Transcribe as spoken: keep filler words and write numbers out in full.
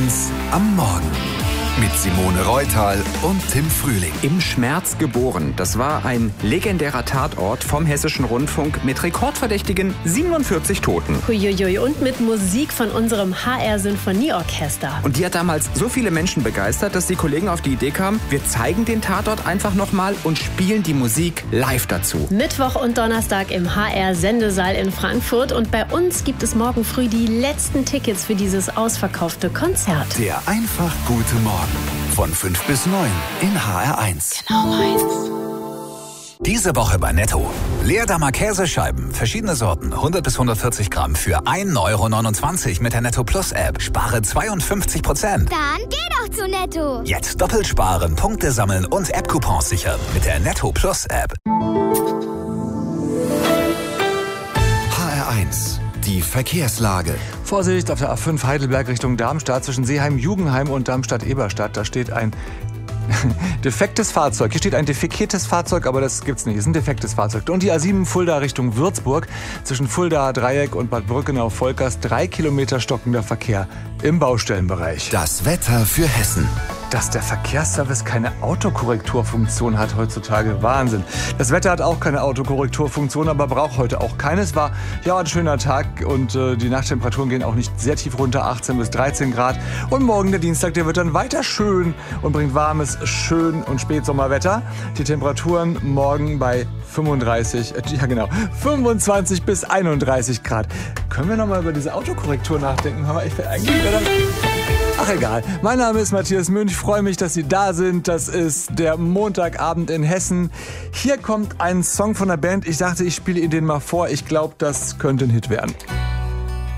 eins am Morgen. Mit Simone Reutal und Tim Frühling. Im Schmerz geboren. Das war ein legendärer Tatort vom Hessischen Rundfunk mit rekordverdächtigen siebenundvierzig Toten. Huiuiui, und mit Musik von unserem H R-Sinfonieorchester. Und die hat damals so viele Menschen begeistert, dass die Kollegen auf die Idee kamen, wir zeigen den Tatort einfach nochmal und spielen die Musik live dazu. Mittwoch und Donnerstag im H R-Sendesaal in Frankfurt. Und bei uns gibt es morgen früh die letzten Tickets für dieses ausverkaufte Konzert. Der einfach gute Morgen. Von fünf bis neun in H R eins. Genau meins. Diese Woche bei Netto. Leerdammer Käsescheiben, verschiedene Sorten, hundert bis hundertvierzig Gramm für ein Euro neunundzwanzig mit der Netto Plus App. Spare zweiundfünfzig Prozent. Dann geh doch zu Netto. Jetzt doppelt sparen, Punkte sammeln und App-Coupons sichern mit der Netto Plus App. H R eins. Die Verkehrslage. Vorsicht auf der A fünf Heidelberg Richtung Darmstadt zwischen Seeheim-Jugendheim und Darmstadt-Eberstadt. Da steht ein defektes Fahrzeug. Hier steht ein defekiertes Fahrzeug, aber das gibt's nicht. Es ist ein defektes Fahrzeug. Und die A sieben Fulda Richtung Würzburg zwischen Fulda Dreieck und Bad Brückenau-Volkers drei Kilometer stockender Verkehr im Baustellenbereich. Das Wetter für Hessen. Dass der Verkehrsservice keine Autokorrekturfunktion hat heutzutage. Wahnsinn. Das Wetter hat auch keine Autokorrekturfunktion, aber braucht heute auch keines. War ja ein schöner Tag und äh, die Nachttemperaturen gehen auch nicht sehr tief runter, achtzehn bis dreizehn Grad. Und morgen der Dienstag, der wird dann weiter schön und bringt warmes, schön und Spätsommerwetter. Die Temperaturen morgen bei fünfunddreißig, äh, ja genau, fünfundzwanzig bis einunddreißig Grad. Können wir nochmal über diese Autokorrektur nachdenken? Haben wir echt eigentlich wieder Ach egal, mein Name ist Matthias Münch, ich freue mich, dass Sie da sind. Das ist der Montagabend in Hessen. Hier kommt ein Song von der Band, ich dachte, ich spiele Ihnen den mal vor. Ich glaube, das könnte ein Hit werden.